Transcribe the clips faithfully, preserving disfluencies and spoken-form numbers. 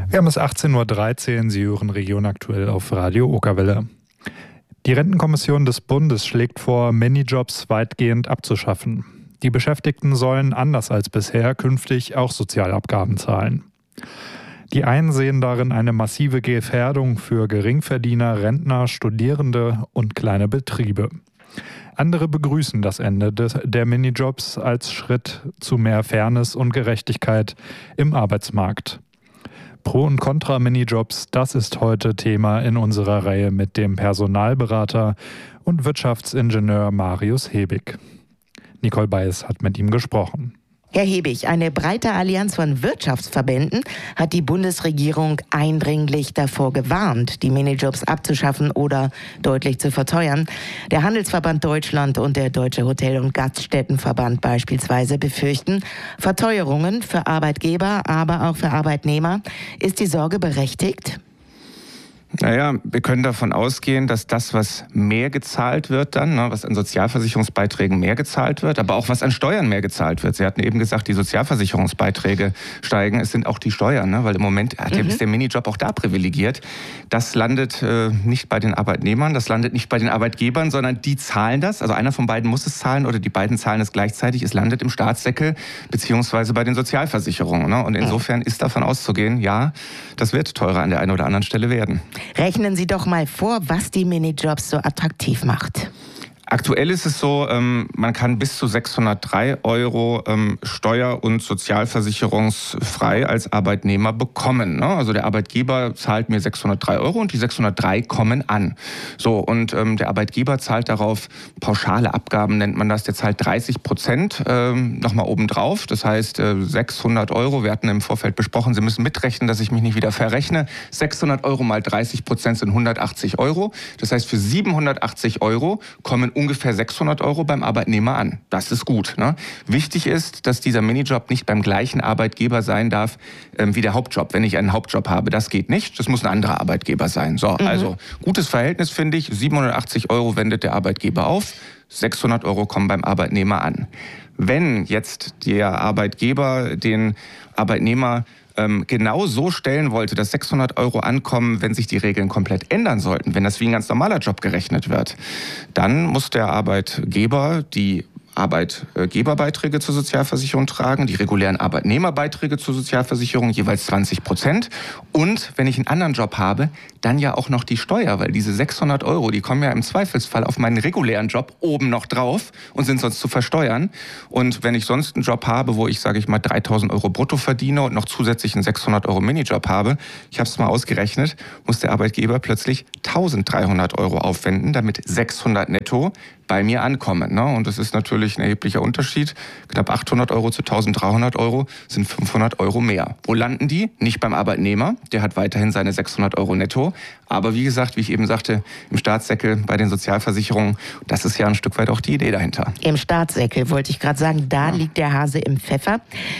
Wir haben es achtzehn Uhr dreizehn, Sie hören Region aktuell auf Radio Okerwelle. Die Rentenkommission des Bundes schlägt vor, Minijobs weitgehend abzuschaffen. Die Beschäftigten sollen anders als bisher künftig auch Sozialabgaben zahlen. Die einen sehen darin eine massive Gefährdung für Geringverdiener, Rentner, Studierende und kleine Betriebe. Andere begrüßen das Ende des, der Minijobs als Schritt zu mehr Fairness und Gerechtigkeit im Arbeitsmarkt. Pro und Contra Minijobs, das ist heute Thema in unserer Reihe mit dem Personalberater und Wirtschaftsingenieur Marius Hebig. Nicole Beis hat mit ihm gesprochen. Herr Hebig, eine breite Allianz von Wirtschaftsverbänden hat die Bundesregierung eindringlich davor gewarnt, die Minijobs abzuschaffen oder deutlich zu verteuern. Der Handelsverband Deutschland und der Deutsche Hotel- und Gaststättenverband beispielsweise befürchten Verteuerungen für Arbeitgeber, aber auch für Arbeitnehmer. Ist die Sorge berechtigt? Naja, wir können davon ausgehen, dass das, was mehr gezahlt wird dann, ne, was an Sozialversicherungsbeiträgen mehr gezahlt wird, aber auch was an Steuern mehr gezahlt wird. Sie hatten eben gesagt, die Sozialversicherungsbeiträge steigen. Es sind auch die Steuern, ne, weil im Moment hat mhm. ja der Minijob auch da privilegiert. Das landet äh, nicht bei den Arbeitnehmern, das landet nicht bei den Arbeitgebern, sondern die zahlen das. Also einer von beiden muss es zahlen oder die beiden zahlen es gleichzeitig. Es landet im Staatssäckel beziehungsweise bei den Sozialversicherungen. Ne? Und insofern ist davon auszugehen, ja, das wird teurer an der einen oder anderen Stelle werden. Rechnen Sie doch mal vor, was die Minijobs so attraktiv macht. Aktuell ist es so, ähm, man kann bis zu sechshundertdrei Euro ähm, steuer- und sozialversicherungsfrei als Arbeitnehmer bekommen. Ne? Also der Arbeitgeber zahlt mir sechshundertdrei Euro und die sechshundertdrei kommen an. So, und ähm, der Arbeitgeber zahlt darauf pauschale Abgaben, nennt man das. Der zahlt dreißig Prozent ähm, nochmal obendrauf. Das heißt äh, sechshundert Euro. Wir hatten im Vorfeld besprochen, Sie müssen mitrechnen, dass ich mich nicht wieder verrechne. sechshundert Euro mal dreißig Prozent sind hundertachtzig Euro. Das heißt, für siebenhundertachtzig Euro kommen ungefähr sechshundert Euro beim Arbeitnehmer an. Das ist gut. Ne? Wichtig ist, dass dieser Minijob nicht beim gleichen Arbeitgeber sein darf ähm, wie der Hauptjob. Wenn ich einen Hauptjob habe, das geht nicht. Das muss ein anderer Arbeitgeber sein. So, mhm. Also gutes Verhältnis finde ich. siebenhundertachtzig Euro wendet der Arbeitgeber auf, sechshundert Euro kommen beim Arbeitnehmer an. Wenn jetzt der Arbeitgeber den Arbeitnehmer ähm, genau so stellen wollte, dass sechshundert Euro ankommen, wenn sich die Regeln komplett ändern sollten, wenn das wie ein ganz normaler Job gerechnet wird, dann muss der Arbeitgeber die Arbeitgeberbeiträge zur Sozialversicherung tragen, die regulären Arbeitnehmerbeiträge zur Sozialversicherung, jeweils zwanzig Prozent. Und wenn ich einen anderen Job habe, dann ja auch noch die Steuer, weil diese sechshundert Euro, die kommen ja im Zweifelsfall auf meinen regulären Job oben noch drauf und sind sonst zu versteuern. Und wenn ich sonst einen Job habe, wo ich, sage ich mal, dreitausend Euro brutto verdiene und noch zusätzlich einen sechshundert Euro Minijob habe, ich habe es mal ausgerechnet, muss der Arbeitgeber plötzlich eintausenddreihundert Euro aufwenden, damit sechshundert netto bei mir ankommen. Ne? Und das ist natürlich ein erheblicher Unterschied. Knapp achthundert Euro zu eintausenddreihundert Euro sind fünfhundert Euro mehr. Wo landen die? Nicht beim Arbeitnehmer. Der hat weiterhin seine sechshundert Euro netto. Aber wie gesagt, wie ich eben sagte, im Staatssäckel bei den Sozialversicherungen, das ist ja ein Stück weit auch die Idee dahinter. Im Staatssäckel wollte ich gerade sagen, da ja. liegt der Hase im Pfeffer.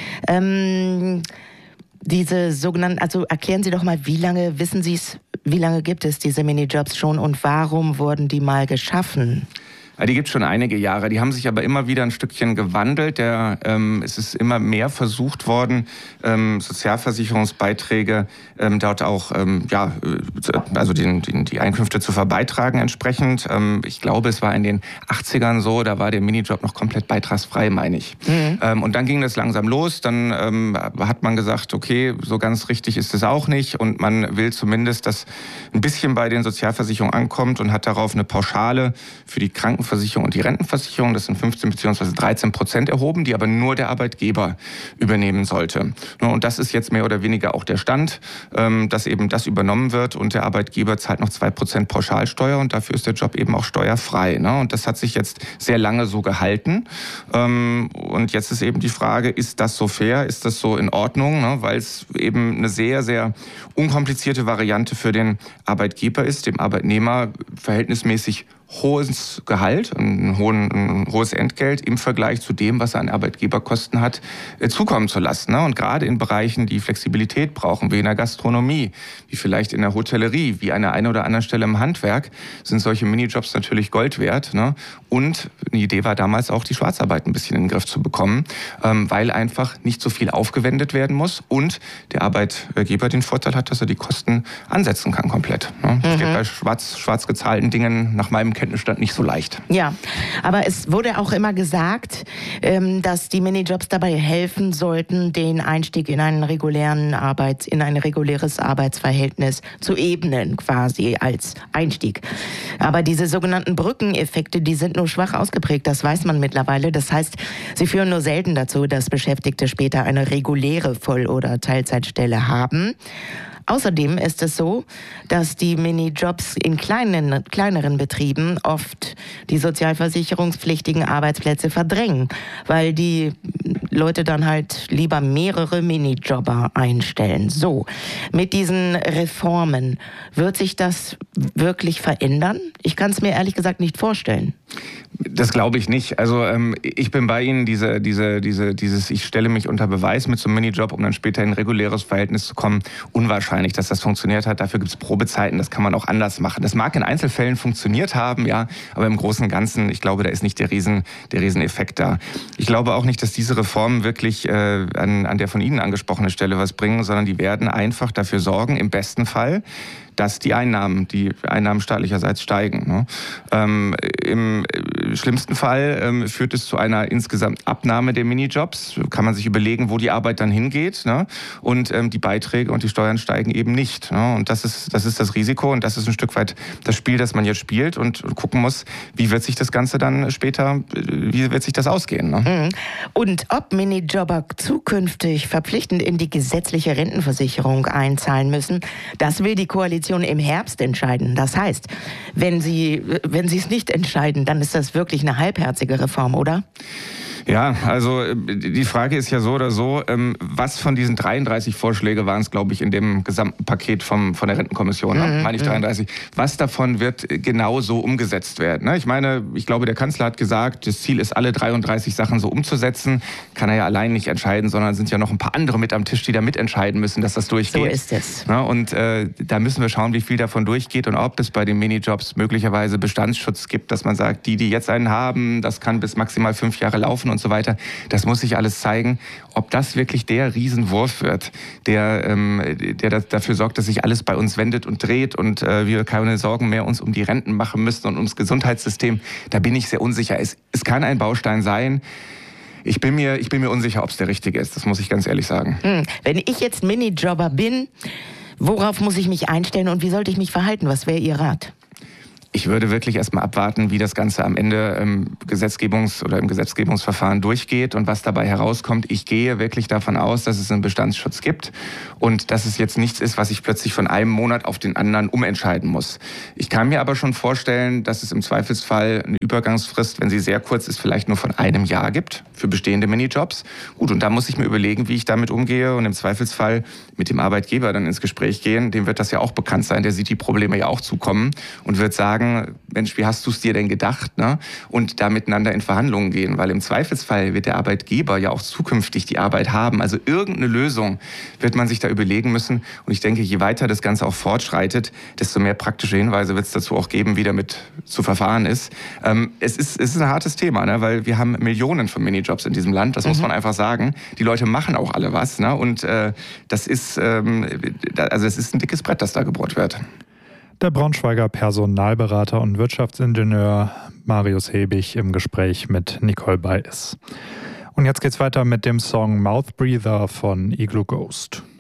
Ähm, diese sogenannten, also erklären Sie doch mal, wie lange, wissen Sie es, wie lange gibt es diese Minijobs schon und warum wurden die mal geschaffen? Die gibt es schon einige Jahre. Die haben sich aber immer wieder ein Stückchen gewandelt. Der, ähm, es ist immer mehr versucht worden, ähm, Sozialversicherungsbeiträge ähm, dort auch, ähm, ja, also den, den, die Einkünfte zu verbeitragen entsprechend. Ähm, ich glaube, es war in den achtzigern so, da war der Minijob noch komplett beitragsfrei, meine ich. Mhm. Ähm, und dann ging das langsam los. Dann ähm, hat man gesagt, okay, so ganz richtig ist es auch nicht. Und man will zumindest, dass ein bisschen bei den Sozialversicherungen ankommt und hat darauf eine Pauschale für die Krankenversicherung Versicherung und die Rentenversicherung, das sind fünfzehn bzw. dreizehn Prozent erhoben, die aber nur der Arbeitgeber übernehmen sollte. Und das ist jetzt mehr oder weniger auch der Stand, dass eben das übernommen wird und der Arbeitgeber zahlt noch zwei Prozent Pauschalsteuer und dafür ist der Job eben auch steuerfrei. Und das hat sich jetzt sehr lange so gehalten. Und jetzt ist eben die Frage, ist das so fair, ist das so in Ordnung, weil es eben eine sehr, sehr unkomplizierte Variante für den Arbeitgeber ist, dem Arbeitnehmer verhältnismäßig hohes Gehalt, ein, hohen, ein hohes Entgelt im Vergleich zu dem, was er an Arbeitgeberkosten hat, äh, zukommen zu lassen. Ne? Und gerade in Bereichen, die Flexibilität brauchen, wie in der Gastronomie, wie vielleicht in der Hotellerie, wie an der einen oder anderen Stelle im Handwerk, sind solche Minijobs natürlich Gold wert. Ne? Und eine Idee war damals auch, die Schwarzarbeit ein bisschen in den Griff zu bekommen, ähm, weil einfach nicht so viel aufgewendet werden muss und der Arbeitgeber den Vorteil hat, dass er die Kosten ansetzen kann komplett. Ne? Das mhm. geht bei schwarz, schwarz gezahlten Dingen nach meinem Kenntnisstand nicht so leicht. Ja, aber es wurde auch immer gesagt, dass die Minijobs dabei helfen sollten, den Einstieg in einen regulären Arbeits, in ein reguläres Arbeitsverhältnis zu ebnen, quasi als Einstieg. Aber diese sogenannten Brückeneffekte, die sind nur schwach ausgeprägt, das weiß man mittlerweile. Das heißt, sie führen nur selten dazu, dass Beschäftigte später eine reguläre Voll- oder Teilzeitstelle haben. Außerdem ist es so, dass die Minijobs in kleinen, kleineren Betrieben oft die sozialversicherungspflichtigen Arbeitsplätze verdrängen, weil die Leute dann halt lieber mehrere Minijobber einstellen. So, mit diesen Reformen, wird sich das wirklich verändern? Ich kann es mir ehrlich gesagt nicht vorstellen. Das glaube ich nicht. Also ähm, ich bin bei Ihnen, diese, diese, diese, dieses ich stelle mich unter Beweis mit so einem Minijob, um dann später in ein reguläres Verhältnis zu kommen, unwahrscheinlich, dass das funktioniert hat. Dafür gibt es Probezeiten, das kann man auch anders machen. Das mag in Einzelfällen funktioniert haben, ja, aber im Großen und Ganzen, ich glaube, da ist nicht der Riesen, der Rieseneffekt da. Ich glaube auch nicht, dass diese Reformen wirklich äh, an, an der von Ihnen angesprochenen Stelle was bringen, sondern die werden einfach dafür sorgen, im besten Fall, dass die Einnahmen, die Einnahmen staatlicherseits steigen. Ne? Ähm, Im schlimmsten Fall ähm, führt es zu einer insgesamt Abnahme der Minijobs. Kann man sich überlegen, wo die Arbeit dann hingeht. Ne? Und ähm, die Beiträge und die Steuern steigen eben nicht. Ne? Und das ist, das ist das Risiko und das ist ein Stück weit das Spiel, das man jetzt spielt und, und gucken muss, wie wird sich das Ganze dann später, wie wird sich das ausgehen. Ne? Und ob Minijobber zukünftig verpflichtend in die gesetzliche Rentenversicherung einzahlen müssen, das will die Koalition im Herbst entscheiden. Das heißt, wenn sie, wenn sie es nicht entscheiden, dann ist das wirklich eine halbherzige Reform, oder? Ja, also die Frage ist ja so oder so, was von diesen dreiunddreißig Vorschläge waren es, glaube ich, in dem gesamten Paket vom, von der Rentenkommission, ne? meine ich dreiunddreißig, was davon wird genau so umgesetzt werden? Ich meine, ich glaube, der Kanzler hat gesagt, das Ziel ist, alle dreiunddreißig Sachen so umzusetzen. Kann er ja allein nicht entscheiden, sondern sind ja noch ein paar andere mit am Tisch, die da mitentscheiden müssen, dass das durchgeht. So ist es. Und äh, da müssen wir schauen, wie viel davon durchgeht und ob es bei den Minijobs möglicherweise Bestandsschutz gibt, dass man sagt, die, die jetzt einen haben, das kann bis maximal fünf Jahre laufen und so weiter. Das muss sich alles zeigen, ob das wirklich der Riesenwurf wird, der, ähm, der das, dafür sorgt, dass sich alles bei uns wendet und dreht und äh, wir keine Sorgen mehr uns um die Renten machen müssen und ums Gesundheitssystem. Da bin ich sehr unsicher. Es, es kann ein Baustein sein. Ich bin mir, ich bin mir unsicher, ob es der richtige ist. Das muss ich ganz ehrlich sagen. Hm. Wenn ich jetzt Minijobber bin, worauf muss ich mich einstellen und wie sollte ich mich verhalten? Was wäre Ihr Rat? Ich würde wirklich erstmal abwarten, wie das Ganze am Ende im Gesetzgebungs- oder im Gesetzgebungsverfahren durchgeht und was dabei herauskommt. Ich gehe wirklich davon aus, dass es einen Bestandsschutz gibt und dass es jetzt nichts ist, was ich plötzlich von einem Monat auf den anderen umentscheiden muss. Ich kann mir aber schon vorstellen, dass es im Zweifelsfall eine Übergangsfrist, wenn sie sehr kurz ist, vielleicht nur von einem Jahr gibt für bestehende Minijobs. Gut, und da muss ich mir überlegen, wie ich damit umgehe und im Zweifelsfall mit dem Arbeitgeber dann ins Gespräch gehen. Dem wird das ja auch bekannt sein, der sieht die Probleme ja auch zukommen und wird sagen, Mensch, wie hast du es dir denn gedacht? Ne? Und da miteinander in Verhandlungen gehen, weil im Zweifelsfall wird der Arbeitgeber ja auch zukünftig die Arbeit haben. Also irgendeine Lösung wird man sich da überlegen müssen. Und ich denke, je weiter das Ganze auch fortschreitet, desto mehr praktische Hinweise wird es dazu auch geben, wie damit zu verfahren ist. Ähm, es ist, es ist ein hartes Thema, ne? Weil wir haben Millionen von Minijobs in diesem Land, das mhm. muss man einfach sagen. Die Leute machen auch alle was. Ne? Und äh, das ist, ähm, also es ist ein dickes Brett, das da gebohrt wird. Der Braunschweiger Personalberater und Wirtschaftsingenieur Marius Hebig im Gespräch mit Nicole Beis. Und jetzt geht's weiter mit dem Song Mouth Breather von Igloo Ghost.